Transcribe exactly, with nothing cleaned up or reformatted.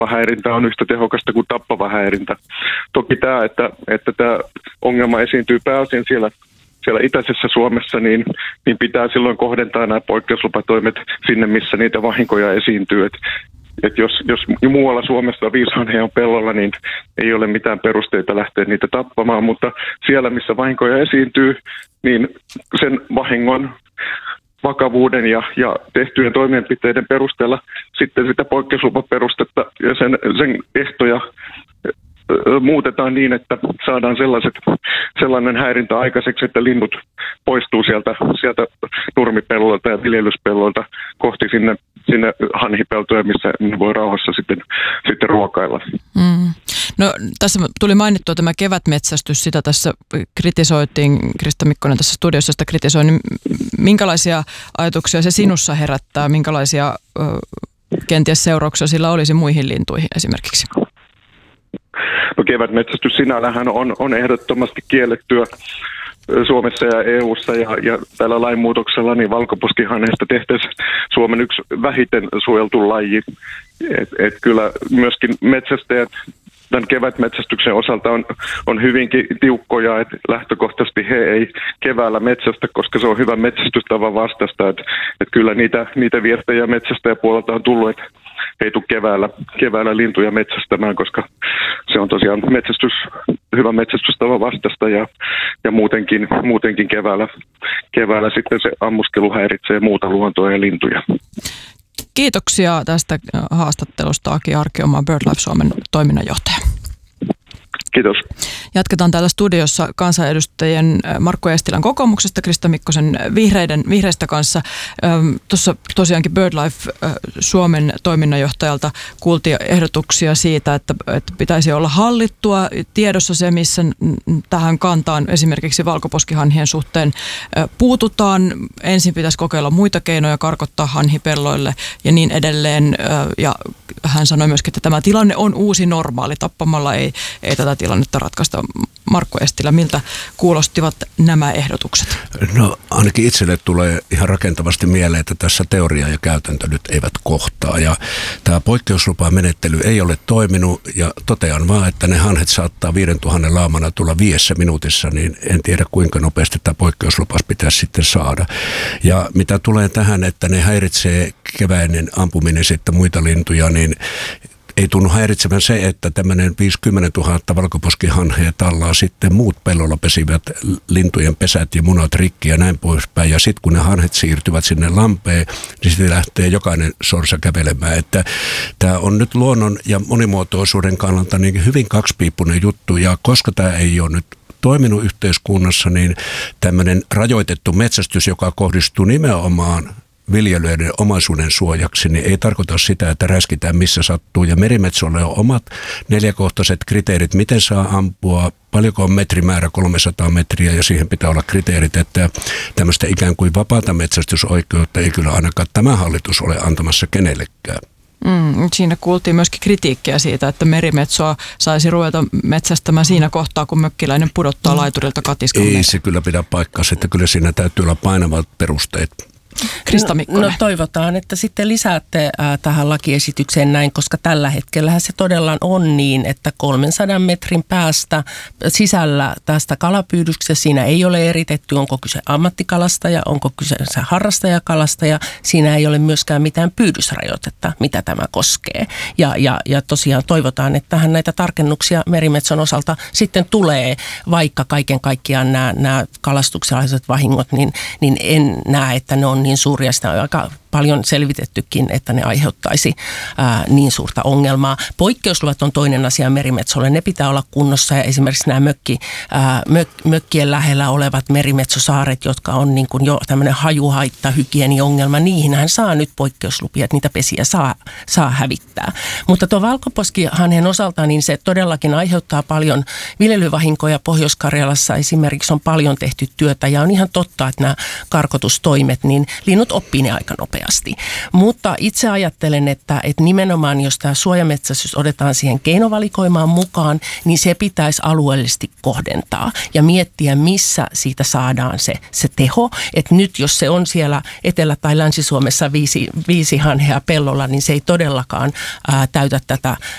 häirintä on yhtä tehokasta kuin tappava häirintä. Toki tämä, että, että tämä ongelma esiintyy pääosin siellä, siellä itäisessä Suomessa, niin, niin pitää silloin kohdentaa nämä poikkeuslupatoimet sinne, missä niitä vahinkoja esiintyy. Et, et jos, jos muualla Suomessa viishanhia on pellolla, niin ei ole mitään perusteita lähteä niitä tappamaan, mutta siellä, missä vahinkoja esiintyy, niin sen vahingon vakavuuden ja, ja tehtyjen toimenpiteiden perusteella sitten sitä poikkeuslupaperustetta ja sen, sen ehtoja muutetaan niin, että saadaan sellaiset, sellainen häirintä aikaiseksi, että linnut poistuu sieltä, sieltä nurmipellolta ja viljelyspellolta kohti sinne, sinne hanhipeltoja, missä ne voi rauhassa sitten, sitten ruokailla. Mm. No, tässä tuli mainittua tämä kevätmetsästys, sitä tässä kritisoitiin, Krista Mikkonen tässä studiossa sitä kritisoi, niin minkälaisia ajatuksia se sinussa herättää, minkälaisia ö, kenties seurauksia sillä olisi muihin lintuihin esimerkiksi? No, kevätmetsästys sinällähän on, on ehdottomasti kiellettyä Suomessa ja E U:ssa ja, ja tällä lainmuutoksella niin valkoposkihanhesta tehtäisiin Suomen yksi vähiten suojeltu laji. Et, et kyllä myöskin metsästäjät tämän kevätmetsästyksen osalta on, on hyvinkin tiukkoja, että lähtökohtaisesti he ei keväällä metsästä, koska se on hyvä metsästystavan vastaista. Että et kyllä niitä, niitä viestejä metsästäjäpuolelta on tullut, että he ei tule keväällä, keväällä lintuja metsästämään, koska se on tosiaan metsästys, hyvä metsästystavan vastaista ja, ja muutenkin, muutenkin keväällä, keväällä sitten se ammuskelu häiritsee muuta luontoa ja lintuja. Kiitoksia tästä haastattelusta, Aki Arkiomaa, BirdLife Suomen toiminnanjohtaja. Kiitos. Jatketaan täällä studiossa kansanedustajien Markku Eestilän kokoomuksesta, Krista Mikkosen vihreiden, vihreistä kanssa. Tuossa tosiaankin BirdLife Suomen toiminnanjohtajalta kuultiin ehdotuksia siitä, että, että pitäisi olla hallittua tiedossa se, missä tähän kantaan esimerkiksi valkoposkihanhien suhteen puututaan. Ensin pitäisi kokeilla muita keinoja, karkottaa hanhipelloille ja niin edelleen. Ja hän sanoi myöskin, että tämä tilanne on uusi normaali. Tappamalla ei, ei tätä tilannetta ratkaista. Markku Eestilä, miltä kuulostivat nämä ehdotukset? No ainakin itselle tulee ihan rakentavasti mieleen, että tässä teoria ja käytäntö nyt eivät kohtaa. Ja tämä poikkeuslupamenettely ei ole toiminut ja totean vaan, että ne hanhet saattaa viidentuhannen laamana tulla viidessä minuutissa, niin en tiedä kuinka nopeasti tämä poikkeuslupas pitäisi sitten saada. Ja mitä tulee tähän, että ne häiritsee keväinen ampuminen sitten muita lintuja, niin ei tunnu häiritsevän se, että tämmöinen viisikymmentätuhatta valkoposkihanhea tallaa sitten muut pellolla pesivät lintujen pesät ja munat rikki ja näin poispäin. Ja sitten kun ne hanhet siirtyvät sinne lampeen, niin sitten lähtee jokainen sorsa kävelemään. Että tämä on nyt luonnon ja monimuotoisuuden kannalta niin hyvin kaksipiippunen juttu. Ja koska tämä ei ole nyt toiminut yhteiskunnassa, niin tämmöinen rajoitettu metsästys, joka kohdistuu nimenomaan viljelijöiden omaisuuden suojaksi, niin ei tarkoita sitä, että räskitään missä sattuu. Ja merimetsolle on omat neljäkohtaiset kriteerit, miten saa ampua, paljonko on metrimäärä, kolmesataa metriä, ja siihen pitää olla kriteerit, että tämmöistä ikään kuin vapaata metsästysoikeutta ei kyllä ainakaan tämä hallitus ole antamassa kenellekään. Mm, siinä kuultiin myöskin kritiikkiä siitä, että merimetsoa saisi ruveta metsästämään siinä kohtaa, kun mökkiläinen pudottaa laiturilta katiskan. Ei se kyllä pidä paikkaansa, että kyllä siinä täytyy olla painavat perusteet. Krista Mikkonen. No, no toivotaan, että sitten lisäätte äh, tähän lakiesitykseen näin, koska tällä hetkellä se todella on niin, että kolmensadan metrin päästä sisällä tästä kalapyydyksestä siinä ei ole eritetty, onko kyse ammattikalastaja, onko kyse harrastajakalastaja, siinä ei ole myöskään mitään pyydysrajoitetta, mitä tämä koskee. Ja, ja, ja tosiaan toivotaan, että tähän näitä tarkennuksia merimetson osalta sitten tulee, vaikka kaiken kaikkiaan nämä, nämä kalastukselliset vahingot, niin, niin en näe, että ne on niin suuria, sitä on aika paljon selvitettykin, että ne aiheuttaisi ää, niin suurta ongelmaa. Poikkeusluvat on toinen asia merimetsolle. Ne pitää olla kunnossa ja esimerkiksi nämä mökki, ää, mök, mökkien lähellä olevat merimetsosaaret, jotka on niin kuin jo tämmöinen hajuhaitta, hygieniongelma, niihinhän saa nyt poikkeuslupia, että niitä pesiä saa, saa hävittää. Mutta tuo valkoposkihanhen osalta niin se todellakin aiheuttaa paljon viljelyvahinkoja. Pohjois-Karjalassa esimerkiksi on paljon tehty työtä ja on ihan totta, että nämä karkotustoimet, niin linnut oppii ne aika nopeasti. Mutta itse ajattelen, että, että nimenomaan jos tämä suojametsästys otetaan siihen keinovalikoimaan mukaan, niin se pitäisi alueellisesti kohdentaa ja miettiä, missä siitä saadaan se, se teho. Että nyt jos se on siellä Etelä- tai Länsi-Suomessa viisi, viisi hanhea pellolla, niin se ei todellakaan ää, täytä tätä